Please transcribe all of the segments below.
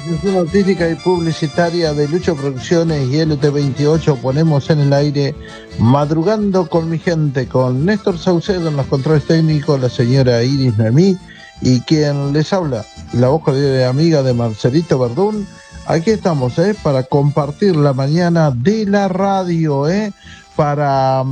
Difusión artística y publicitaria de Lucho Producciones y LT28. Ponemos en el aire Madrugando con mi gente, con Néstor Saucedo en los controles técnicos, la señora Iris Noemí y quien les habla, la voz de amiga de Marcelito Verdún. Aquí estamos, para compartir la mañana de la radio, para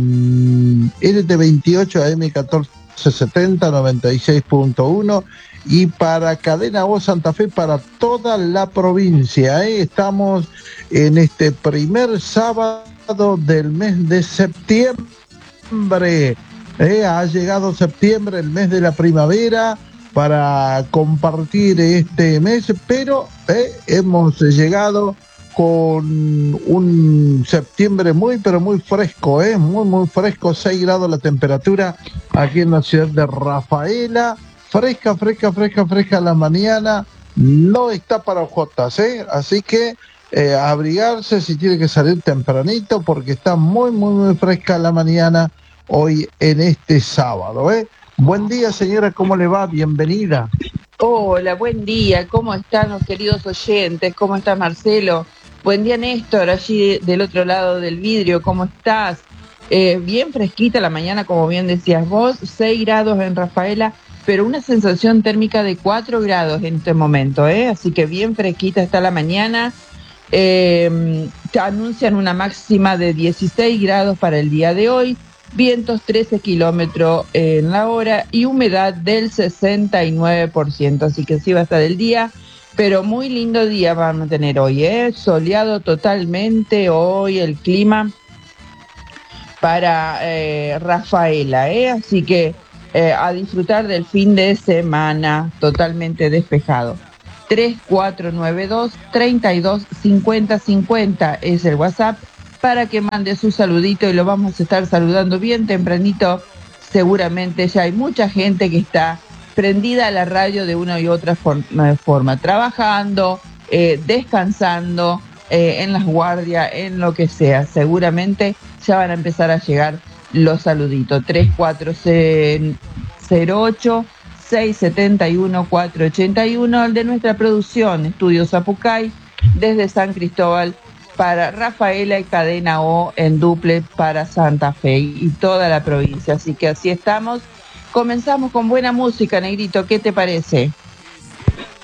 LT28 AM 1470 96.1 y para Cadena Voz Santa Fe para toda la provincia. Estamos en este primer sábado del mes de septiembre. Ha llegado septiembre, el mes de la primavera, para compartir este mes, pero hemos llegado con un septiembre muy, pero muy fresco, muy fresco, 6 grados la temperatura aquí en la ciudad de Rafaela. Fresca la mañana, no está para ojotas, así que abrigarse si tiene que salir tempranito porque está muy fresca la mañana hoy en este sábado, Buen día, señora, ¿cómo le va? Bienvenida. Hola, buen día, ¿cómo están los queridos oyentes? ¿Cómo está Marcelo? Buen día, Néstor, allí del otro lado del vidrio, ¿cómo estás? Bien fresquita la mañana, como bien decías vos, 6 grados en Rafaela, pero una sensación térmica de 4 grados en este momento, así que bien fresquita está la mañana. Te anuncian una máxima de 16 grados para el día de hoy, vientos 13 kilómetros en la hora y humedad del 69%, así que así va a estar el día, pero muy lindo día vamos a tener hoy, soleado totalmente hoy el clima para Rafaela, así que a disfrutar del fin de semana totalmente despejado. 3492-325050 es el WhatsApp para que mande su saludito y lo vamos a estar saludando bien tempranito. Seguramente ya hay mucha gente que está prendida a la radio de una y otra forma, trabajando, descansando, en las guardias, en lo que sea. Seguramente ya van a empezar a llegar los saluditos. 3408-671-481, el de nuestra producción, Estudios Apucay, desde San Cristóbal para Rafaela y Cadena O en duple para Santa Fe y toda la provincia. Así que así estamos. Comenzamos con buena música, Negrito, ¿qué te parece?